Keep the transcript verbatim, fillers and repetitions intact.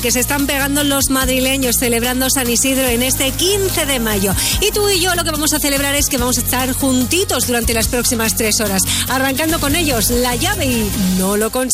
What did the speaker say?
que se están pegando los madrileños celebrando San Isidro en este quince de mayo. Y tú y yo lo que vamos a celebrar es que vamos a estar juntitos durante las próximas tres horas, arrancando con ellos La Llave y No lo consigues.